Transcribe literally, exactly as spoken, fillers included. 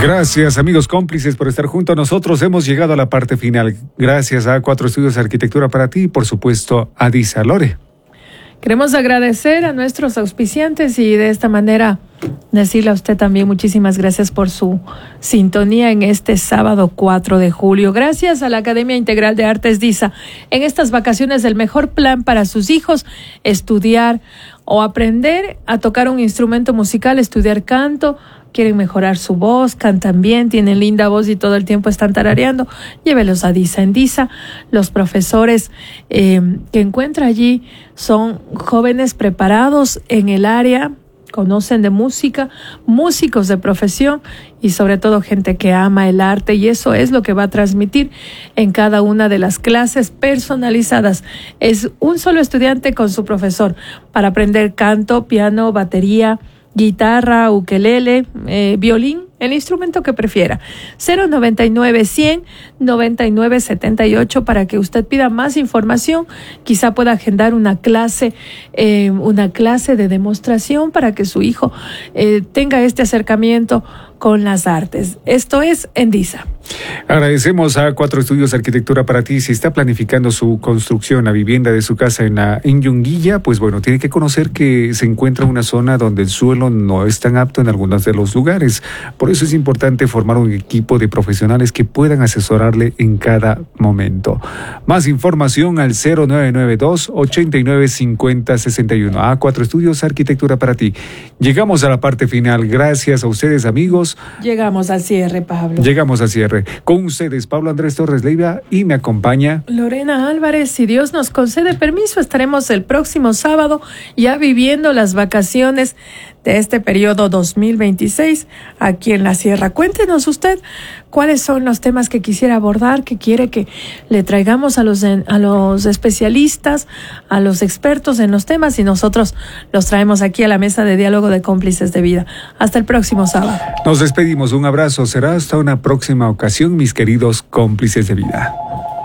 Gracias, amigos cómplices, por estar junto a nosotros. Hemos llegado a la parte final. Gracias a Cuatro Estudios de Arquitectura para ti y, por supuesto, a Disa. Lore. Queremos agradecer a nuestros auspiciantes y de esta manera decirle a usted también muchísimas gracias por su sintonía en este sábado cuatro de julio. Gracias a la Academia Integral de Artes Disa. En estas vacaciones, el mejor plan para sus hijos: estudiar o aprender a tocar un instrumento musical, estudiar canto. Quieren mejorar su voz, cantan bien, tienen linda voz y todo el tiempo están tarareando. Llévelos a Disa. En Disa, los profesores eh, que encuentra allí son jóvenes preparados en el área, conocen de música, músicos de profesión y sobre todo gente que ama el arte, y eso es lo que va a transmitir en cada una de las clases personalizadas. Es un solo estudiante con su profesor para aprender canto, piano, batería, guitarra, ukelele, eh, violín, el instrumento que prefiera. cero noventa y nueve, cien, noventa y nueve, setenta y ocho para que usted pida más información. Quizá pueda agendar una clase, eh, una clase de demostración para que su hijo eh, tenga este acercamiento con las artes. Esto es en Disa. Agradecemos a Cuatro Estudios de Arquitectura para ti. Si está planificando su construcción, la vivienda de su casa en, la, en Yunguilla, pues bueno, tiene que conocer que se encuentra una zona donde el suelo no es tan apto en algunos de los lugares. Por eso es importante formar un equipo de profesionales que puedan asesorarle en cada momento. Más información al cero nueve nueve dos, ochenta y nueve, cincuenta, sesenta y uno. A Cuatro Estudios Arquitectura para ti. Llegamos a la parte final. Gracias a ustedes, amigos. Llegamos al cierre, Pablo. Llegamos al cierre. Con ustedes, Pablo Andrés Torres Leiva, y me acompaña Lorena Álvarez. Si Dios nos concede permiso, estaremos el próximo sábado ya viviendo las vacaciones de este periodo dos mil veintiséis aquí en la Sierra. Cuéntenos usted cuáles son los temas que quisiera abordar, que quiere que le traigamos a los, a los especialistas, a los expertos en los temas, y nosotros los traemos aquí a la mesa de diálogo de Cómplices de Vida. Hasta el próximo sábado. Nos despedimos. Un abrazo. Será hasta una próxima ocasión, mis queridos cómplices de vida.